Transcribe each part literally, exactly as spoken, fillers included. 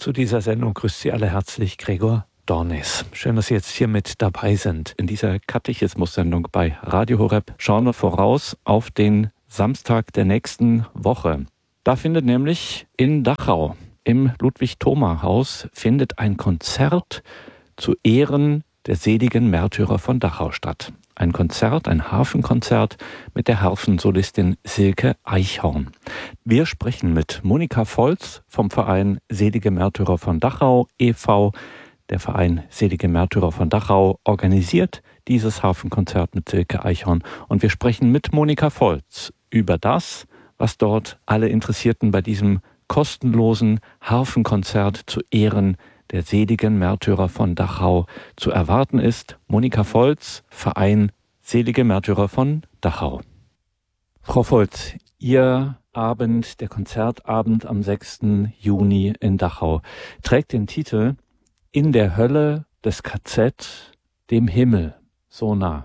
Zu dieser Sendung grüßt Sie alle herzlich Gregor Dornis. Schön, dass Sie jetzt hier mit dabei sind. In dieser Katechismus-Sendung bei Radio Horeb schauen wir voraus auf den Samstag der nächsten Woche. Da findet nämlich in Dachau im Ludwig-Thoma-Haus findet ein Konzert zu Ehren der seligen Märtyrer von Dachau statt. Ein Konzert, ein Harfenkonzert mit der Harfensolistin Silke Eichhorn. Wir sprechen mit Monika Volz vom Verein Selige Märtyrer von Dachau e V Der Verein Selige Märtyrer von Dachau organisiert dieses Harfenkonzert mit Silke Eichhorn. Und wir sprechen mit Monika Volz über das, was dort alle Interessierten bei diesem kostenlosen Harfenkonzert zu Ehren der seligen Märtyrer von Dachau zu erwarten ist. Monika Volz, Verein Selige Märtyrer von Dachau. Frau Volz, Ihr Abend, der Konzertabend am sechsten Juni in Dachau, trägt den Titel In der Hölle des K Z, dem Himmel so nah.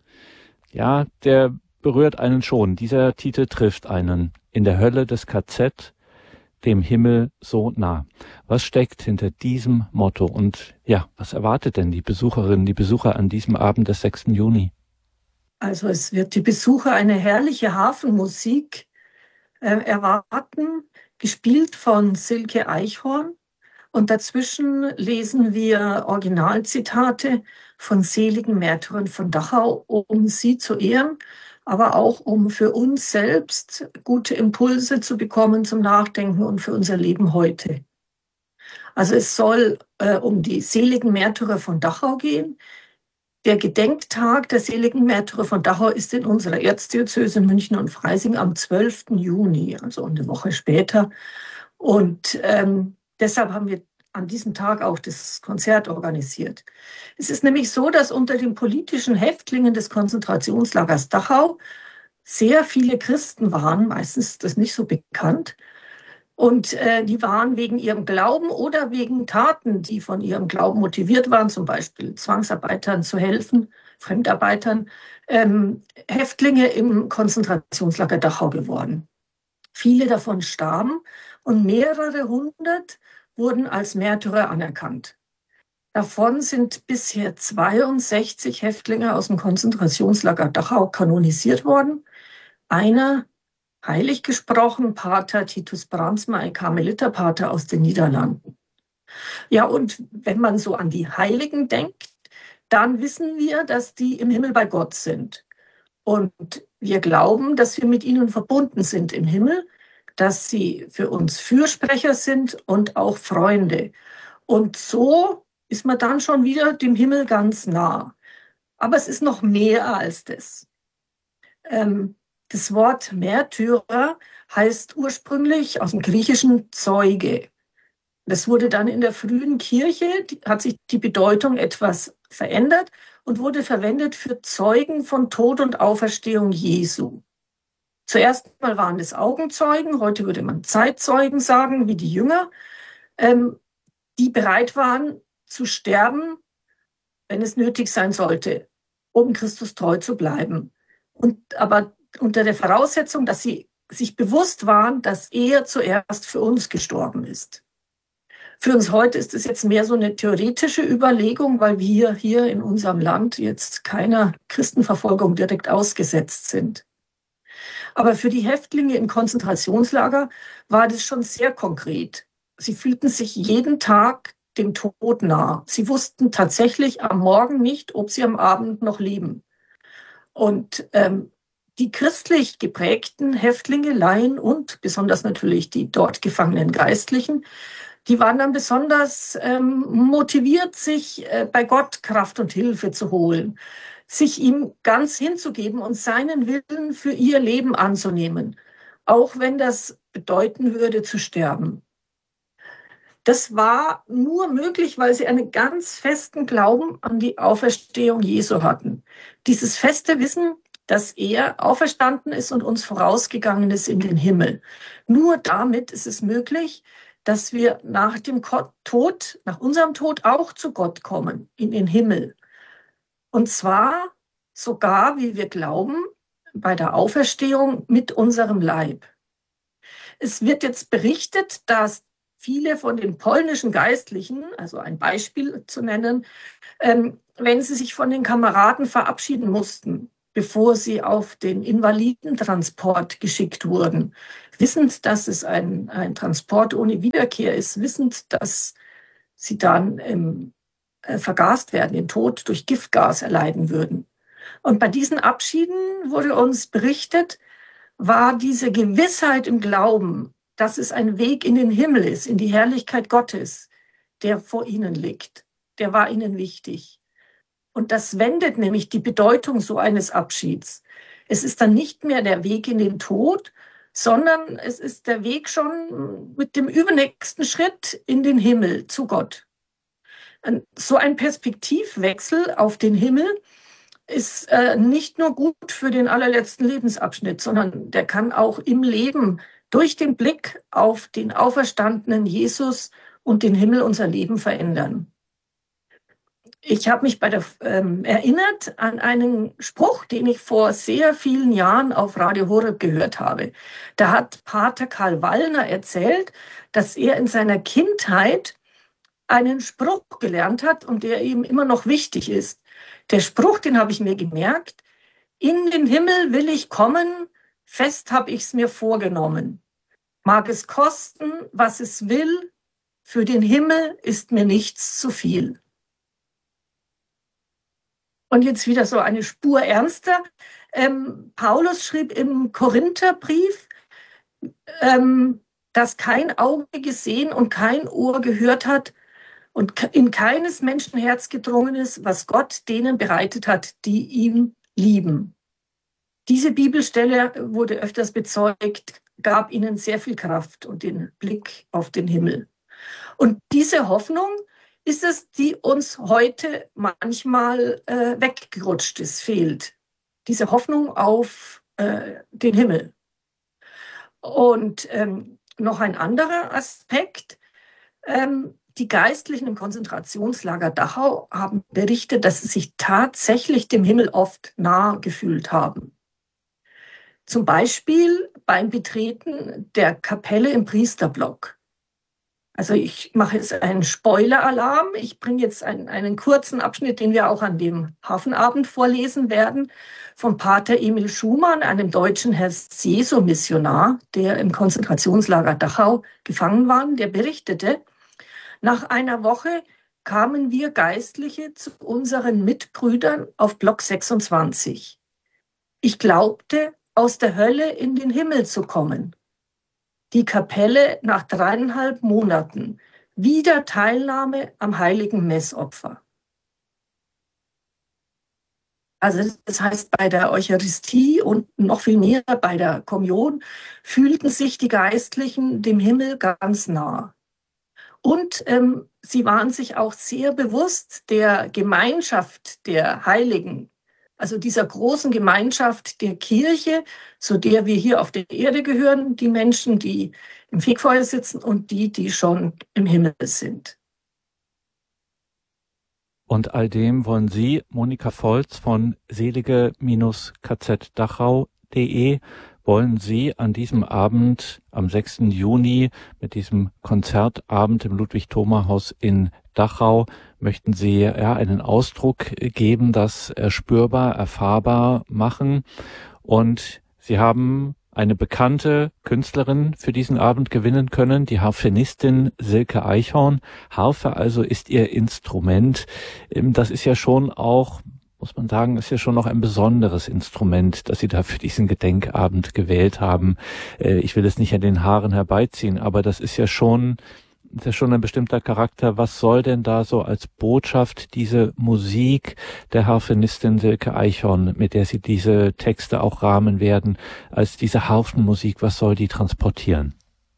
Ja, der berührt einen schon. Dieser Titel trifft einen. In der Hölle des K Z, dem Himmel so nah. Was steckt hinter diesem Motto? Und ja, was erwartet denn die Besucherinnen, die Besucher an diesem Abend des sechsten Juni? Also es wird die Besucher eine herrliche Hafenmusik äh, erwarten, gespielt von Silke Eichhorn. Und dazwischen lesen wir Originalzitate von seligen Märtyrern von Dachau, um sie zu ehren, aber auch um für uns selbst gute Impulse zu bekommen zum Nachdenken und für unser Leben heute. Also es soll äh, um die seligen Märtyrer von Dachau gehen. Der Gedenktag der seligen Märtyrer von Dachau ist in unserer Erzdiözese München und Freising am zwölften Juni, also eine Woche später. Und ähm, deshalb haben wir an diesem Tag auch das Konzert organisiert. Es ist nämlich so, dass unter den politischen Häftlingen des Konzentrationslagers Dachau sehr viele Christen waren, meistens ist das nicht so bekannt, und äh, die waren wegen ihrem Glauben oder wegen Taten, die von ihrem Glauben motiviert waren, zum Beispiel Zwangsarbeitern zu helfen, Fremdarbeitern, ähm, Häftlinge im Konzentrationslager Dachau geworden. Viele davon starben und mehrere hundert wurden als Märtyrer anerkannt. Davon sind bisher zweiundsechzig Häftlinge aus dem Konzentrationslager Dachau kanonisiert worden. Einer heilig gesprochen, Pater Titus Brandsma, ein Karmeliterpater aus den Niederlanden. Ja, und wenn man so an die Heiligen denkt, dann wissen wir, dass die im Himmel bei Gott sind. Und wir glauben, dass wir mit ihnen verbunden sind im Himmel, dass sie für uns Fürsprecher sind und auch Freunde. Und so ist man dann schon wieder dem Himmel ganz nah. Aber es ist noch mehr als das. Ähm, das Wort Märtyrer heißt ursprünglich aus dem Griechischen Zeuge. Das wurde dann in der frühen Kirche, die, hat sich die Bedeutung etwas verändert und wurde verwendet für Zeugen von Tod und Auferstehung Jesu. Zuerst mal waren es Augenzeugen, heute würde man Zeitzeugen sagen, wie die Jünger, ähm, die bereit waren zu sterben, wenn es nötig sein sollte, um Christus treu zu bleiben. Und aber unter der Voraussetzung, dass sie sich bewusst waren, dass er zuerst für uns gestorben ist. Für uns heute ist es jetzt mehr so eine theoretische Überlegung, weil wir hier in unserem Land jetzt keiner Christenverfolgung direkt ausgesetzt sind. Aber für die Häftlinge im Konzentrationslager war das schon sehr konkret. Sie fühlten sich jeden Tag dem Tod nah. Sie wussten tatsächlich am Morgen nicht, ob sie am Abend noch leben. Und ähm, die christlich geprägten Häftlinge, Laien und besonders natürlich die dort gefangenen Geistlichen, die waren dann besonders ähm, motiviert, sich äh, bei Gott Kraft und Hilfe zu holen, sich ihm ganz hinzugeben und seinen Willen für ihr Leben anzunehmen, auch wenn das bedeuten würde, zu sterben. Das war nur möglich, weil sie einen ganz festen Glauben an die Auferstehung Jesu hatten. Dieses feste Wissen, dass er auferstanden ist und uns vorausgegangen ist in den Himmel. Nur damit ist es möglich, dass wir nach dem Tod, nach unserem Tod auch zu Gott kommen, in den Himmel. Und zwar sogar, wie wir glauben, bei der Auferstehung mit unserem Leib. Es wird jetzt berichtet, dass viele von den polnischen Geistlichen, also ein Beispiel zu nennen, ähm, wenn sie sich von den Kameraden verabschieden mussten, bevor sie auf den Invalidentransport geschickt wurden, wissend, dass es ein, ein Transport ohne Wiederkehr ist, wissend, dass sie dann ähm, äh, vergast werden, den Tod durch Giftgas erleiden würden. Und bei diesen Abschieden wurde uns berichtet, war diese Gewissheit im Glauben, dass es ein Weg in den Himmel ist, in die Herrlichkeit Gottes, der vor ihnen liegt. Der war ihnen wichtig. Und das wendet nämlich die Bedeutung so eines Abschieds. Es ist dann nicht mehr der Weg in den Tod, sondern es ist der Weg schon mit dem übernächsten Schritt in den Himmel zu Gott. Und so ein Perspektivwechsel auf den Himmel ist äh, nicht nur gut für den allerletzten Lebensabschnitt, sondern der kann auch im Leben durch den Blick auf den auferstandenen Jesus und den Himmel unser Leben verändern. Ich habe mich bei der, ähm, erinnert an einen Spruch, den ich vor sehr vielen Jahren auf Radio Horeb gehört habe. Da hat Pater Karl Wallner erzählt, dass er in seiner Kindheit einen Spruch gelernt hat und der ihm immer noch wichtig ist. Der Spruch, den habe ich mir gemerkt: In den Himmel will ich kommen, fest habe ich's mir vorgenommen. Mag es kosten, was es will, für den Himmel ist mir nichts zu viel. Und jetzt wieder so eine Spur ernster. Ähm, Paulus schrieb im Korintherbrief, ähm, dass kein Auge gesehen und kein Ohr gehört hat und in keines Menschen Herz gedrungen ist, was Gott denen bereitet hat, die ihn lieben. Diese Bibelstelle wurde öfters bezeugt, gab ihnen sehr viel Kraft und den Blick auf den Himmel. Und diese Hoffnung ist es, die uns heute manchmal äh, weggerutscht ist, fehlt. Diese Hoffnung auf äh, den Himmel. Und ähm, noch ein anderer Aspekt. Ähm, die Geistlichen im Konzentrationslager Dachau haben berichtet, dass sie sich tatsächlich dem Himmel oft nahe gefühlt haben. Zum Beispiel beim Betreten der Kapelle im Priesterblock. Also ich mache jetzt einen Spoiler-Alarm. Ich bringe jetzt einen, einen kurzen Abschnitt, den wir auch an dem Hafenabend vorlesen werden, von Pater Emil Schumann, einem deutschen Herz-Jesu-Missionar, der im Konzentrationslager Dachau gefangen war. Der berichtete, nach einer Woche kamen wir Geistliche zu unseren Mitbrüdern auf Block sechsundzwanzig. Ich glaubte, aus der Hölle in den Himmel zu kommen. Die Kapelle nach dreieinhalb Monaten, wieder Teilnahme am heiligen Messopfer. Also das heißt, bei der Eucharistie und noch viel mehr bei der Kommunion fühlten sich die Geistlichen dem Himmel ganz nah. Und ähm, sie waren sich auch sehr bewusst der Gemeinschaft der Heiligen, also dieser großen Gemeinschaft der Kirche, zu der wir hier auf der Erde gehören, die Menschen, die im Fegfeuer sitzen und die, die schon im Himmel sind. Und all dem wollen Sie, Monika Volz von selige K Z Dachau punkt de, wollen Sie an diesem Abend am sechsten Juni mit diesem Konzertabend im Ludwig-Thoma-Haus in Dachau, möchten Sie ja einen Ausdruck geben, das spürbar, erfahrbar machen. Und Sie haben eine bekannte Künstlerin für diesen Abend gewinnen können, die Harfenistin Silke Eichhorn. Harfe also ist ihr Instrument. Das ist ja schon auch, muss man sagen, ist ja schon noch ein besonderes Instrument, das Sie da für diesen Gedenkabend gewählt haben. Ich will es nicht an den Haaren herbeiziehen, aber das ist ja schon, das ist ja schon ein bestimmter Charakter. Was soll denn da so als Botschaft diese Musik der Harfenistin Silke Eichhorn, mit der Sie diese Texte auch rahmen werden, als diese Harfenmusik, was soll die transportieren?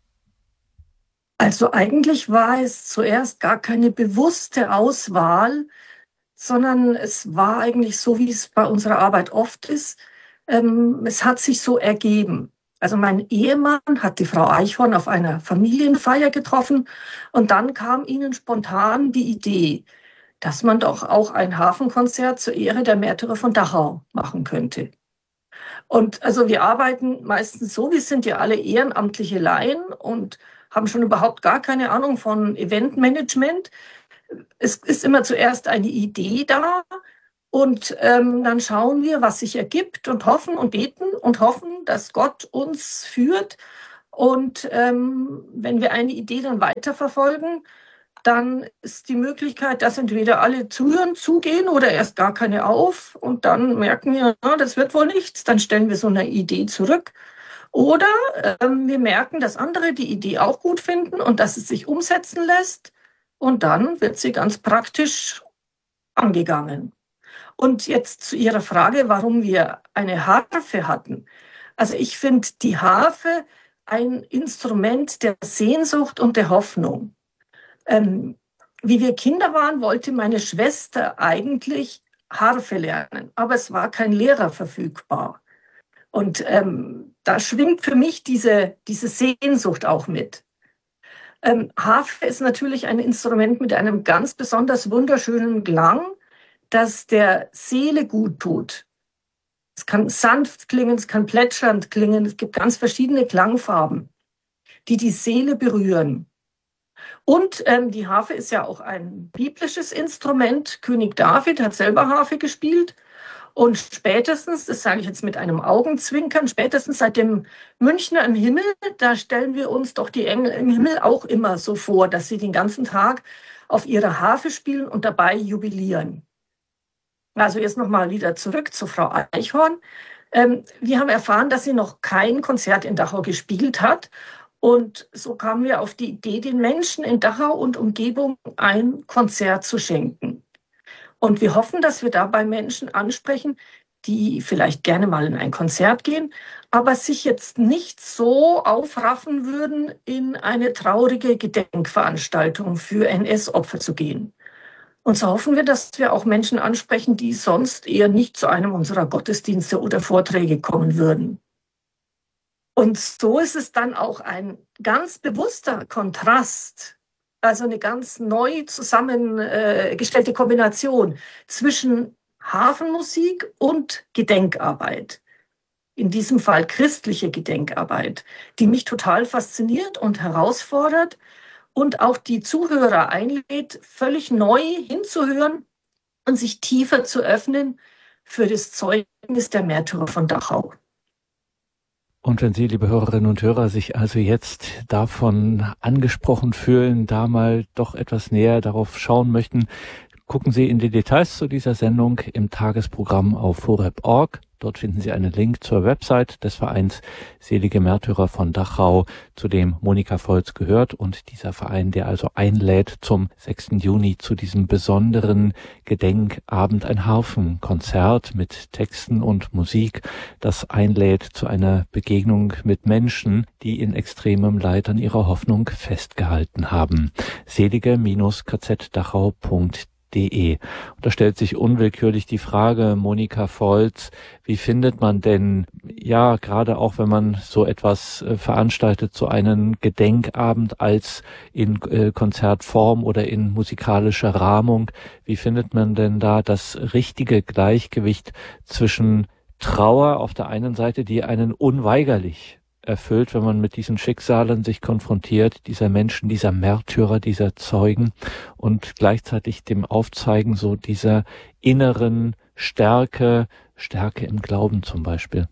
Also eigentlich war es zuerst gar keine bewusste Auswahl, sondern es war eigentlich so, wie es bei unserer Arbeit oft ist. Ähm, es hat sich so ergeben. Also mein Ehemann hat die Frau Eichhorn auf einer Familienfeier getroffen und dann kam ihnen spontan die Idee, dass man doch auch ein Hafenkonzert zur Ehre der Märtyrer von Dachau machen könnte. Und also wir arbeiten meistens so, wir sind ja alle ehrenamtliche Laien und haben schon überhaupt gar keine Ahnung von Eventmanagement. Es ist immer zuerst eine Idee da und ähm, dann schauen wir, was sich ergibt und hoffen und beten und hoffen, dass Gott uns führt. Und ähm, wenn wir eine Idee dann weiterverfolgen, dann ist die Möglichkeit, dass entweder alle zuhören, zugehen oder erst gar keine auf und dann merken wir, ja, das wird wohl nichts, dann stellen wir so eine Idee zurück. Oder ähm, wir merken, dass andere die Idee auch gut finden und dass es sich umsetzen lässt und dann wird sie ganz praktisch angegangen. Und jetzt zu Ihrer Frage, warum wir eine Harfe hatten. Also ich finde die Harfe ein Instrument der Sehnsucht und der Hoffnung. Ähm, wie wir Kinder waren, wollte meine Schwester eigentlich Harfe lernen, aber es war kein Lehrer verfügbar. Und ähm, da schwingt für mich diese, diese Sehnsucht auch mit. Ähm, Harfe ist natürlich ein Instrument mit einem ganz besonders wunderschönen Klang, das der Seele gut tut. Es kann sanft klingen, es kann plätschernd klingen, es gibt ganz verschiedene Klangfarben, die die Seele berühren. Und ähm, die Harfe ist ja auch ein biblisches Instrument. König David hat selber Harfe gespielt. Und spätestens, das sage ich jetzt mit einem Augenzwinkern, spätestens seit dem Münchner im Himmel, da stellen wir uns doch die Engel im Himmel auch immer so vor, dass sie den ganzen Tag auf ihrer Harfe spielen und dabei jubilieren. Also jetzt nochmal wieder zurück zu Frau Eichhorn. Ähm, wir haben erfahren, dass sie noch kein Konzert in Dachau gespielt hat. Und so kamen wir auf die Idee, den Menschen in Dachau und Umgebung ein Konzert zu schenken. Und wir hoffen, dass wir dabei Menschen ansprechen, die vielleicht gerne mal in ein Konzert gehen, aber sich jetzt nicht so aufraffen würden, in eine traurige Gedenkveranstaltung für N S-Opfer zu gehen. Und so hoffen wir, dass wir auch Menschen ansprechen, die sonst eher nicht zu einem unserer Gottesdienste oder Vorträge kommen würden. Und so ist es dann auch ein ganz bewusster Kontrast, also eine ganz neu zusammengestellte Kombination zwischen Hafenmusik und Gedenkarbeit. In diesem Fall christliche Gedenkarbeit, die mich total fasziniert und herausfordert und auch die Zuhörer einlädt, völlig neu hinzuhören und sich tiefer zu öffnen für das Zeugnis der Märtyrer von Dachau. Und wenn Sie, liebe Hörerinnen und Hörer, sich also jetzt davon angesprochen fühlen, da mal doch etwas näher darauf schauen möchten, gucken Sie in die Details zu dieser Sendung im Tagesprogramm auf horeb punkt org. Dort finden Sie einen Link zur Website des Vereins Selige Märtyrer von Dachau, zu dem Monika Volz gehört. Und dieser Verein, der also einlädt zum sechsten Juni zu diesem besonderen Gedenkabend, ein Harfenkonzert mit Texten und Musik, das einlädt zu einer Begegnung mit Menschen, die in extremem Leid an ihrer Hoffnung festgehalten haben. selige Bindestrich k z dachau punkt de. Und da stellt sich unwillkürlich die Frage, Monika Volz, wie findet man denn, ja, gerade auch wenn man so etwas äh, veranstaltet, so einen Gedenkabend als in äh, Konzertform oder in musikalischer Rahmung, wie findet man denn da das richtige Gleichgewicht zwischen Trauer auf der einen Seite, die einen unweigerlich erfüllt, wenn man mit diesen Schicksalen sich konfrontiert, dieser Menschen, dieser Märtyrer, dieser Zeugen, und gleichzeitig dem Aufzeigen so dieser inneren Stärke, Stärke im Glauben zum Beispiel?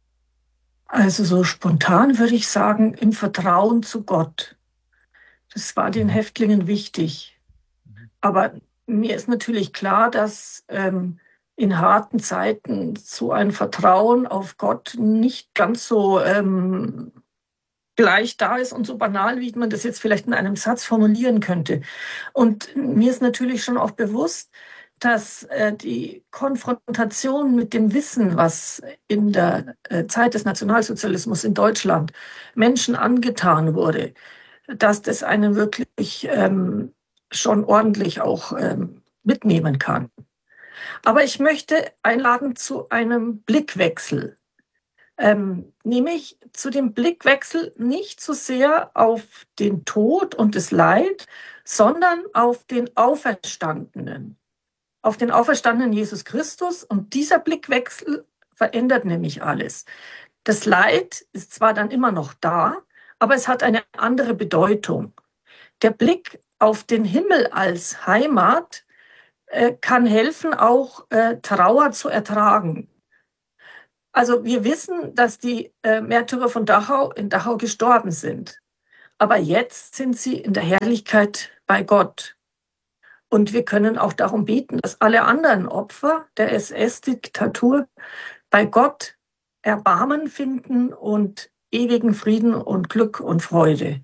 Also so spontan würde ich sagen, im Vertrauen zu Gott. Das war den Häftlingen wichtig. Aber mir ist natürlich klar, dass ähm, in harten Zeiten so ein Vertrauen auf Gott nicht ganz so ähm, gleich da ist und so banal, wie man das jetzt vielleicht in einem Satz formulieren könnte. Und mir ist natürlich schon auch bewusst, dass äh, die Konfrontation mit dem Wissen, was in der äh, Zeit des Nationalsozialismus in Deutschland Menschen angetan wurde, dass das einen wirklich ähm, schon ordentlich auch ähm, mitnehmen kann. Aber ich möchte einladen zu einem Blickwechsel, ähm, nämlich zu dem Blickwechsel nicht so sehr auf den Tod und das Leid, sondern auf den Auferstandenen, auf den auferstandenen Jesus Christus. Und dieser Blickwechsel verändert nämlich alles. Das Leid ist zwar dann immer noch da, aber es hat eine andere Bedeutung. Der Blick auf den Himmel als Heimat äh, kann helfen, auch äh, Trauer zu ertragen. Also wir wissen, dass die äh, Märtyrer von Dachau in Dachau gestorben sind. Aber jetzt sind sie in der Herrlichkeit bei Gott. Und wir können auch darum beten, dass alle anderen Opfer der S S-Diktatur bei Gott Erbarmen finden und ewigen Frieden und Glück und Freude.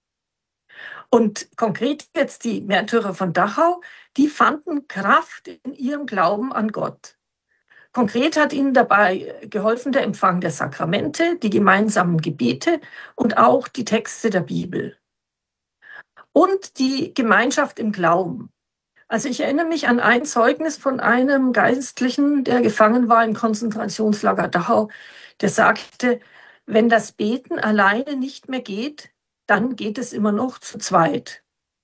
Und konkret jetzt die Märtyrer von Dachau, die fanden Kraft in ihrem Glauben an Gott. Konkret hat ihnen dabei geholfen der Empfang der Sakramente, die gemeinsamen Gebete und auch die Texte der Bibel. Und die Gemeinschaft im Glauben. Also ich erinnere mich an ein Zeugnis von einem Geistlichen, der gefangen war im Konzentrationslager Dachau, der sagte, wenn das Beten alleine nicht mehr geht, dann geht es immer noch zu zweit.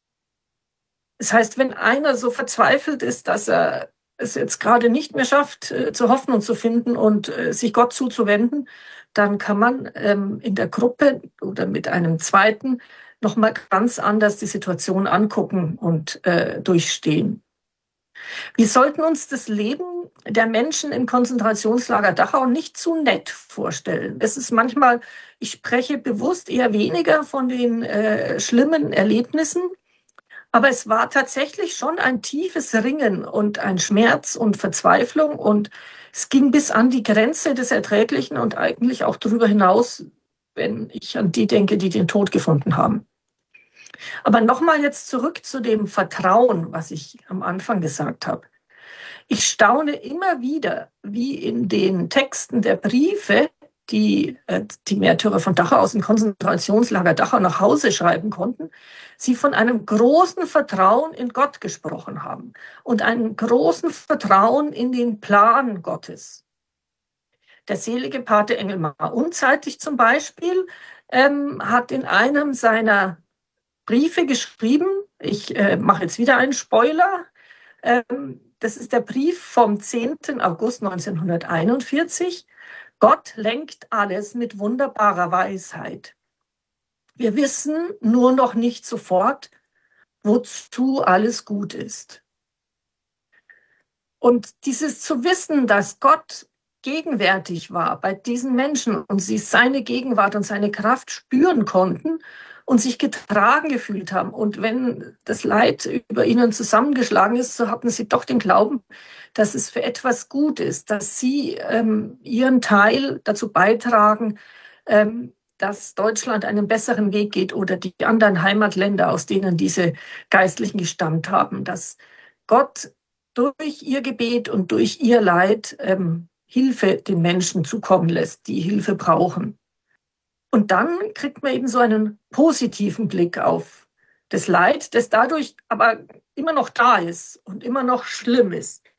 Das heißt, wenn einer so verzweifelt ist, dass er es jetzt gerade nicht mehr schafft, äh, zu hoffen und zu finden und äh, sich Gott zuzuwenden, dann kann man ähm, in der Gruppe oder mit einem Zweiten nochmal ganz anders die Situation angucken und äh, durchstehen. Wir sollten uns das Leben der Menschen im Konzentrationslager Dachau nicht zu nett vorstellen. Es ist manchmal, ich spreche bewusst eher weniger von den äh, schlimmen Erlebnissen, aber es war tatsächlich schon ein tiefes Ringen und ein Schmerz und Verzweiflung und es ging bis an die Grenze des Erträglichen und eigentlich auch darüber hinaus, wenn ich an die denke, die den Tod gefunden haben. Aber nochmal jetzt zurück zu dem Vertrauen, was ich am Anfang gesagt habe. Ich staune immer wieder, wie in den Texten der Briefe, die äh, die Märtyrer von Dachau aus dem Konzentrationslager Dachau nach Hause schreiben konnten, sie von einem großen Vertrauen in Gott gesprochen haben und einem großen Vertrauen in den Plan Gottes. Der selige Pater Engelmar Unzeitig zum Beispiel ähm, hat in einem seiner Briefe geschrieben, ich äh, mache jetzt wieder einen Spoiler, ähm, das ist der Brief vom zehnten August neunzehnhunderteinundvierzig. Gott lenkt alles mit wunderbarer Weisheit. Wir wissen nur noch nicht sofort, wozu alles gut ist. Und dieses zu wissen, dass Gott gegenwärtig war bei diesen Menschen und sie seine Gegenwart und seine Kraft spüren konnten und sich getragen gefühlt haben. Und wenn das Leid über ihnen zusammengeschlagen ist, so hatten sie doch den Glauben, dass es für etwas gut ist, dass sie ähm, ihren Teil dazu beitragen, ähm, dass Deutschland einen besseren Weg geht oder die anderen Heimatländer, aus denen diese Geistlichen gestammt haben, dass Gott durch ihr Gebet und durch ihr Leid ähm, Hilfe den Menschen zukommen lässt, die Hilfe brauchen. Und dann kriegt man eben so einen positiven Blick auf das Leid, das dadurch aber immer noch da ist und immer noch schlimm ist.